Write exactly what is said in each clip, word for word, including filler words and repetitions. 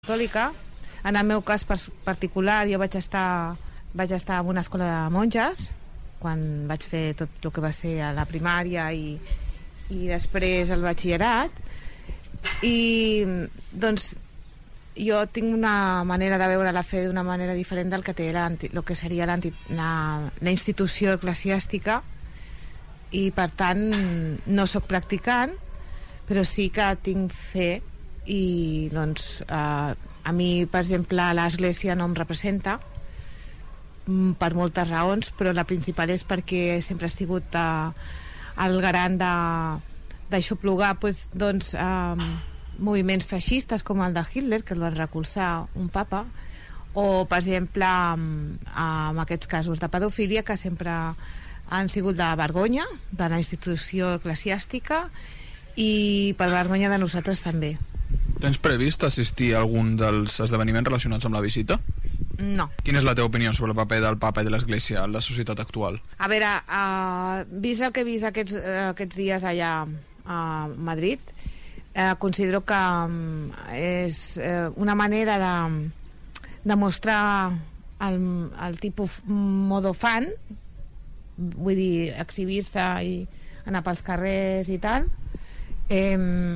Catòlica. En el meu cas particular, jo vaig estar, vaig estar en una escola de monges quan vaig fer tot el que va ser a la primària i, i després el batxillerat, i doncs jo tinc una manera de veure la fe d'una manera diferent del que té la, el que seria la, la institució eclesiàstica, i per tant no sóc practicant, però sí que tinc fe. I doncs eh, a mi, per exemple, l'església no em representa per moltes raons, però la principal és perquè sempre he sigut eh, el garant de, d'aixoplugar pues, doncs, eh, moviments feixistes com el de Hitler, que el van recolzar un papa, o per exemple amb, amb aquests casos de pedofília que sempre han sigut de vergonya de la institució eclesiàstica i per vergonya de nosaltres també. Tens previst assistir a algun dels esdeveniments relacionats amb la visita? No. Quina és la teva opinió sobre el paper del papa i de l'Església en la societat actual? A veure, uh, vist el que he vist aquests, uh, aquests dies allà a Madrid, uh, considero que um, és uh, una manera de, de mostrar el, el tipus modo fan, vull dir, exhibir-se i anar pels carrers i tal, eh,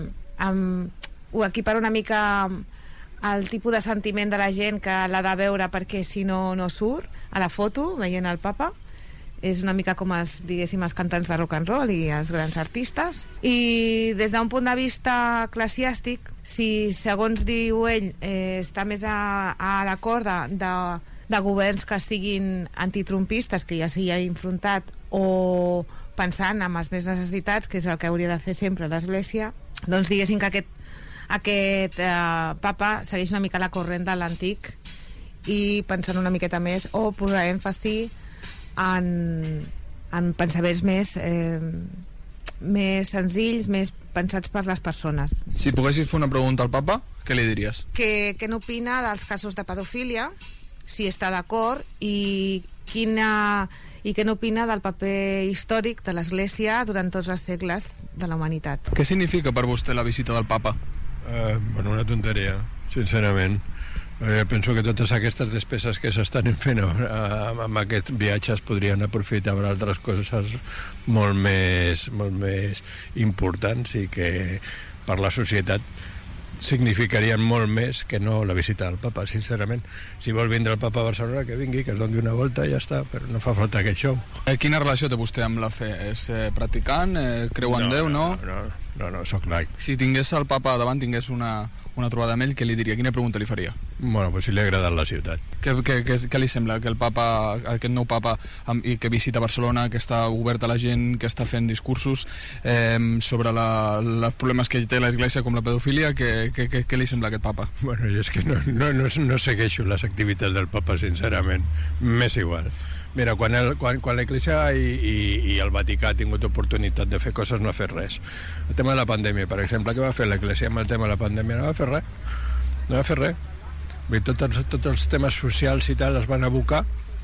amb ho equipara una mica al tipus de sentiment de la gent que l'ha de veure perquè si no no surt a la foto veient el papa. És una mica com els, diguéssim, els cantants de rock and roll i els grans artistes. I des d'un punt de vista eclesiàstic, si segons diu ell eh, està més a, a la corda de, de governs que siguin antitrumpistes, que ja s'hi ha enfrontat, o pensant en els més necessitats, que és el que hauria de fer sempre l'Església, doncs diguéssim que aquest aquest eh, papa segueix una mica la corrent de l'antic i pensant una miqueta més o posar èmfasi en, en pensaments més eh, més senzills, més pensats per les persones. Si poguessis fer una pregunta al papa, què li diries? Que, que n'opina dels casos de pedofília, si està d'acord, i quina i què n'opina del paper històric de l'Església durant tots els segles de la humanitat. Què significa per vostè la visita del papa? Uh, bueno, una tonteria, sincerament. Uh, penso que totes aquestes despeses que s'estan fent uh, amb aquests viatges podrien aprofitar per altres coses molt més, molt més importants i que per la societat significarien molt més que no la visita del papa, sincerament. Si vol vindre el papa a Barcelona, que vingui, que es doni una volta i ja està, però no fa falta aquest show. Eh, quina relació té vostè amb la fe? És eh, practicant? Eh, creu en no, Déu, no? No, no, no, no, soc laic. Si tingués el papa davant, tingués una, una trobada amb ell, què li diria? Quina pregunta li faria? Bueno, pues si li ha agradat la ciutat. Què, què, què, què li sembla? Que el papa, aquest nou papa amb, i que visita Barcelona, que està obert a la gent, que està fent discursos eh, sobre la, els problemes que té l'Església com la pedofília, què, què, què, què li sembla aquest papa? Bueno, és que no, no, no, no segueixo les activitats del papa, sincerament. M'és igual. Mira, quan, el, quan, quan l'Església i, i, i el Vaticà ha tingut oportunitat de fer coses, no ha fet res. El tema de la pandèmia, per exemple, què va fer l'Església amb el tema de la pandèmia? No va fer res. No va fer res. Tots els, tots els temes socials i tal es van abocar,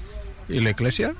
i l'Església?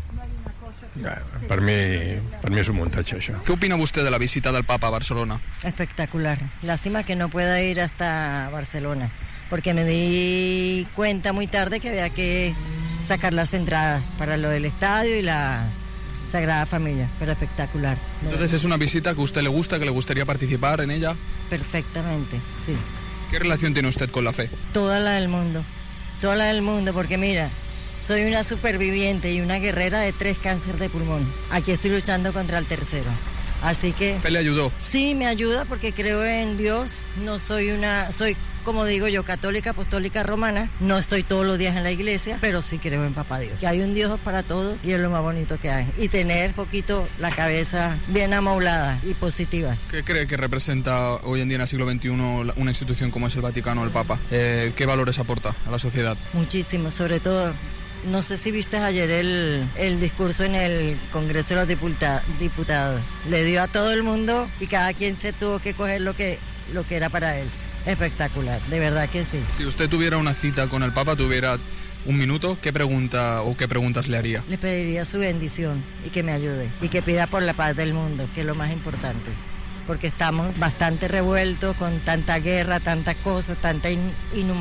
Ja, per mi, per mi és un muntatge, això. ¿Qué opina usted de la visita del Papa a Barcelona? Espectacular. Lástima que no pueda ir hasta Barcelona, porque me di cuenta muy tarde que había que sacar las entradas para lo del estadio y la Sagrada Familia, pero espectacular. Entonces es una visita que a usted le gusta, que le gustaría participar en ella. Perfectamente, sí. ¿Qué relación tiene usted con la fe? Toda la del mundo, toda la del mundo, porque mira, soy una superviviente y una guerrera de tres cánceres de pulmón. Aquí estoy luchando contra el tercero. Así que... ¿Fe le ayudó? Sí, me ayuda porque creo en Dios. No soy una... Soy, como digo yo, católica, apostólica, romana. No estoy todos los días en la iglesia, pero sí creo en Papá Dios. Que hay un Dios para todos y es lo más bonito que hay. Y tener poquito la cabeza bien amaulada y positiva. ¿Qué cree que representa hoy en día en el siglo veintiuno una institución como es el Vaticano o el Papa? Eh, ¿Qué valores aporta a la sociedad? Muchísimo, sobre todo... No sé si viste ayer el, el discurso en el Congreso de los Diputa, Diputados. Le dio a todo el mundo y cada quien se tuvo que coger lo que, lo que era para él. Espectacular, de verdad que sí. Si usted tuviera una cita con el Papa, tuviera un minuto, ¿qué pregunta o qué preguntas le haría? Le pediría su bendición y que me ayude y que pida por la paz del mundo, que es lo más importante. porque estamos bastante revueltos con tanta guerra, tantas cosas, tanta in- inhumanidad.